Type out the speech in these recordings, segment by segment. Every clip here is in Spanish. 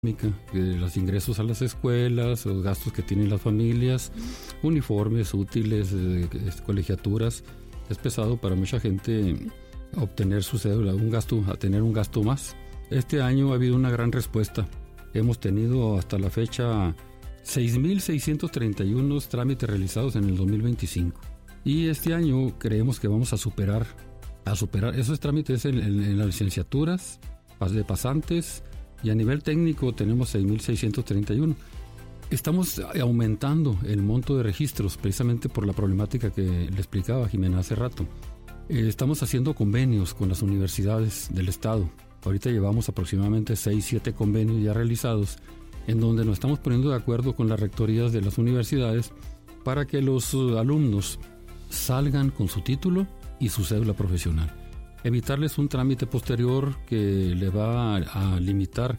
los ingresos a las escuelas, los gastos que tienen las familias, uniformes, útiles, colegiaturas. Es pesado para mucha gente obtener su cédula, tener un gasto más. Este año ha habido una gran respuesta. Hemos tenido hasta la fecha 6,631 trámites realizados en el 2025. Y este año creemos que vamos a superar esos trámites en las licenciaturas de pasantes, y a nivel técnico tenemos 6,631. Estamos aumentando el monto de registros precisamente por la problemática que le explicaba Jimena hace rato. Estamos haciendo convenios con las universidades del estado. Ahorita llevamos aproximadamente 6-7 convenios ya realizados, en donde nos estamos poniendo de acuerdo con las rectorías de las universidades para que los alumnos salgan con su título y su cédula profesional. Evitarles un trámite posterior que le va a limitar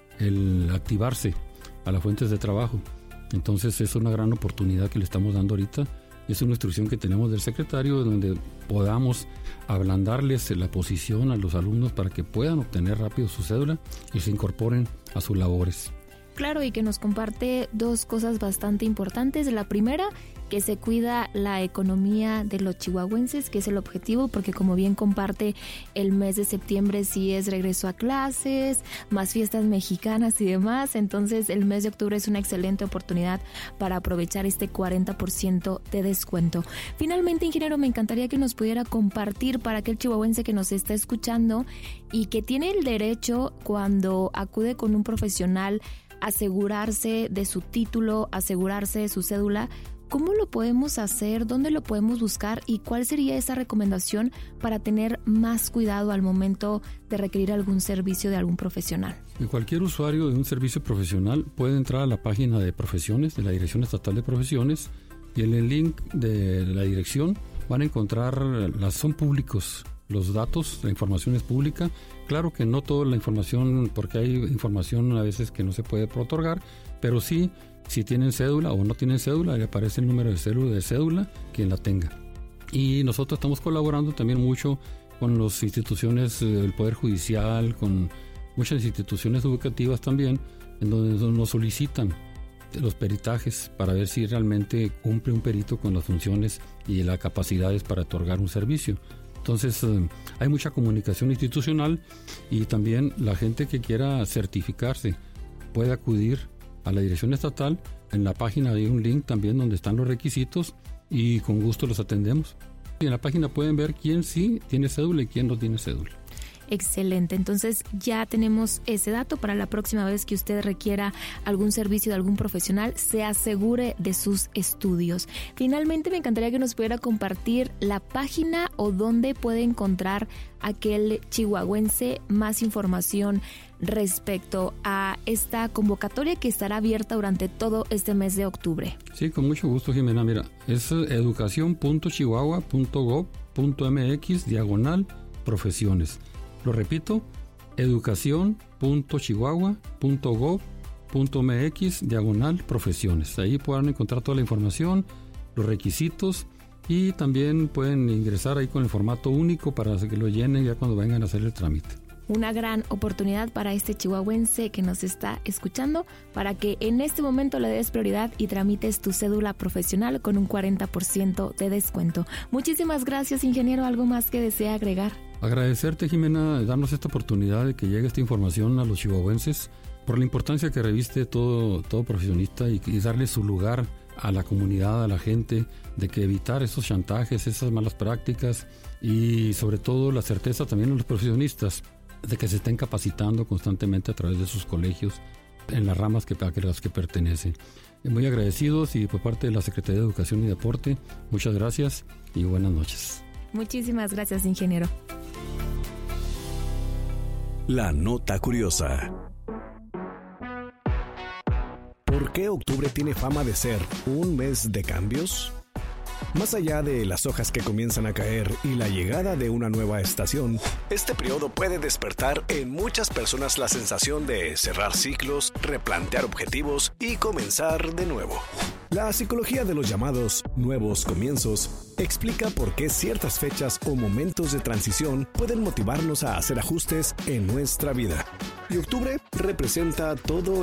el activarse a las fuentes de trabajo. Entonces es una gran oportunidad que le estamos dando ahorita. Es una instrucción que tenemos del secretario donde podamos ablandarles la posición a los alumnos para que puedan obtener rápido su cédula y se incorporen a sus labores. Claro, y que nos comparte dos cosas bastante importantes. La primera, que se cuida la economía de los chihuahuenses, que es el objetivo, porque como bien comparte, el mes de septiembre sí es regreso a clases, más fiestas mexicanas y demás. Entonces el mes de octubre es una excelente oportunidad para aprovechar este 40% de descuento. Finalmente, ingeniero, me encantaría que nos pudiera compartir para aquel chihuahuense que nos está escuchando y que tiene el derecho, cuando acude con un profesional, asegurarse de su título, asegurarse de su cédula. ¿Cómo lo podemos hacer? ¿Dónde lo podemos buscar? ¿Y cuál sería esa recomendación para tener más cuidado al momento de requerir algún servicio de algún profesional? Cualquier usuario de un servicio profesional puede entrar a la página de profesiones, de la Dirección Estatal de Profesiones, y en el link de la dirección van a encontrar, son públicos los datos, la información es pública. Claro que no toda la información, porque hay información a veces que no se puede otorgar, pero sí, si tienen cédula o no tienen cédula, le aparece el número de cédula quien la tenga. Y nosotros estamos colaborando también mucho con las instituciones del Poder Judicial, con muchas instituciones educativas también, en donde nos solicitan los peritajes para ver si realmente cumple un perito con las funciones y las capacidades para otorgar un servicio. Entonces hay mucha comunicación institucional, y también la gente que quiera certificarse puede acudir a la Dirección Estatal. En la página hay un link también donde están los requisitos y con gusto los atendemos. Y en la página pueden ver quién sí tiene cédula y quién no tiene cédula. Excelente, entonces ya tenemos ese dato para la próxima vez que usted requiera algún servicio de algún profesional, se asegure de sus estudios. Finalmente, me encantaría que nos pudiera compartir la página o dónde puede encontrar aquel chihuahuense más información respecto a esta convocatoria que estará abierta durante todo este mes de octubre. Sí, con mucho gusto, Jimena. Mira, es educacion.chihuahua.gov.mx/profesiones. Lo repito, educacion.chihuahua.gov.mx/profesiones. Ahí podrán encontrar toda la información, los requisitos, y también pueden ingresar ahí con el formato único para que lo llenen ya cuando vengan a hacer el trámite. Una gran oportunidad para este chihuahuense que nos está escuchando, para que en este momento le des prioridad y tramites tu cédula profesional con un 40% de descuento. Muchísimas gracias, ingeniero. ¿Algo más que desea agregar? Agradecerte, Jimena, de darnos esta oportunidad de que llegue esta información a los chihuahuenses, por la importancia que reviste todo profesionista, y darle su lugar a la comunidad, a la gente, de que evitar esos chantajes, esas malas prácticas, y sobre todo la certeza también a los profesionistas de que se estén capacitando constantemente a través de sus colegios en las ramas a las que pertenecen. Muy agradecidos, y por parte de la Secretaría de Educación y Deporte, muchas gracias y buenas noches. Muchísimas gracias, ingeniero. La nota curiosa. ¿Por qué octubre tiene fama de ser un mes de cambios? Más allá de las hojas que comienzan a caer y la llegada de una nueva estación, este periodo puede despertar en muchas personas la sensación de cerrar ciclos, replantear objetivos y comenzar de nuevo. La psicología de los llamados nuevos comienzos explica por qué ciertas fechas o momentos de transición pueden motivarnos a hacer ajustes en nuestra vida. Y octubre representa todo